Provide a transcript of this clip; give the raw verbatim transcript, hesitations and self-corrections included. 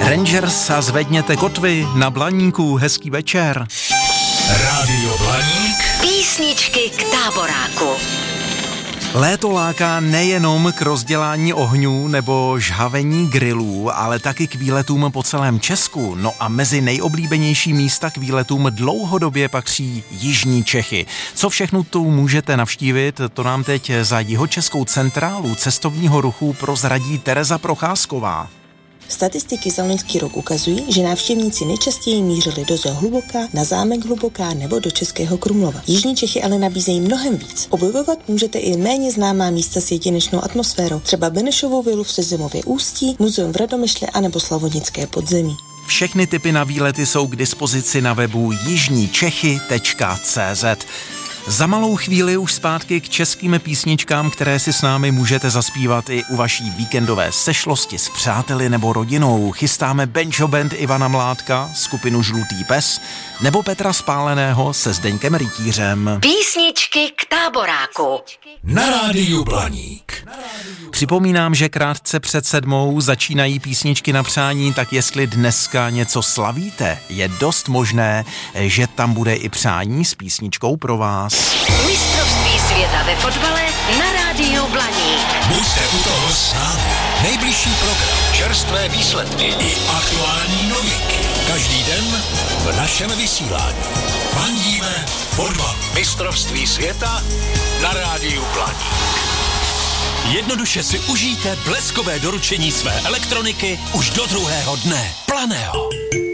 Rangers a zvedněte kotvy na Blaníku. Hezký večer. Rádio Blaník. Písničky k táboráku. Léto láká nejenom k rozdělání ohňů nebo žhavení grillů, ale taky k výletům po celém Česku. No a mezi nejoblíbenější místa k výletům dlouhodobě patří jižní Čechy. Co všechno tu můžete navštívit, to nám teď za Jihočeskou centrálu cestovního ruchu prozradí Tereza Procházková. Statistiky za loňský rok ukazují, že návštěvníci nejčastěji mířili do Zoo Hluboká, na zámek Hluboká nebo do Českého Krumlova. Jižní Čechy ale nabízejí mnohem víc. Objevovat můžete i méně známá místa s jedinečnou atmosférou, třeba Benešovou vilu v Sezimově Ústí, muzeum v Radomyšli anebo Slavonické podzemí. Všechny typy na výlety jsou k dispozici na webu jižní čechy tečka cé zet. Za malou chvíli už zpátky k českým písničkám, které si s námi můžete zaspívat i u vaší víkendové sešlosti s přáteli nebo rodinou. Chystáme Benjo Band Ivana Mládka, skupinu Žlutý pes nebo Petra Spáleného se Zdeňkem Rytířem. Písničky k táboráku. Na rádiu Blaník. Připomínám, že krátce před sedmou začínají písničky na přání, tak jestli dneska něco slavíte, je dost možné, že tam bude i přání s písničkou pro vás. Mistrovství světa ve fotbale na rádiu Blaník. Buďte u toho s námi. Nejbližší program, čerstvé výsledky i aktuální novinky. Každý den v našem vysílání. Fandíme fotbal. Mistrovství světa na rádiu Blaník. Jednoduše si užijte bleskové doručení své elektroniky už do druhého dne. Planého.